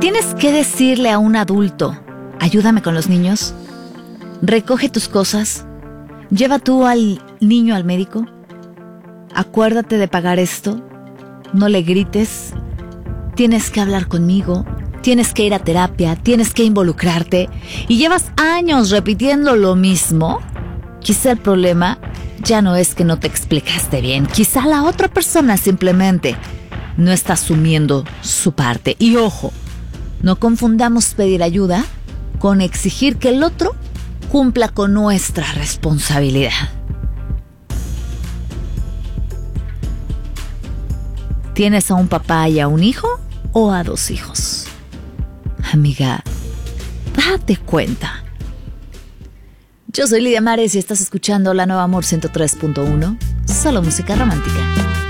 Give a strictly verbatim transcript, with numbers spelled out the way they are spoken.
tienes que decirle a un adulto, ayúdame con los niños, recoge tus cosas, lleva tú al niño al médico, acuérdate de pagar esto, no le grites, tienes que hablar conmigo, tienes que ir a terapia, tienes que involucrarte y llevas años repitiendo lo mismo, quizá el problema ya no es que no te explicaste bien, quizá la otra persona simplemente no está asumiendo su parte. Y ojo, no confundamos pedir ayuda con exigir que el otro cumpla con nuestra responsabilidad. ¿Tienes a un papá y a un hijo o a dos hijos? Amiga, date cuenta. Yo soy Lidia Mares y estás escuchando La Nueva Amor ciento tres punto uno, solo música romántica.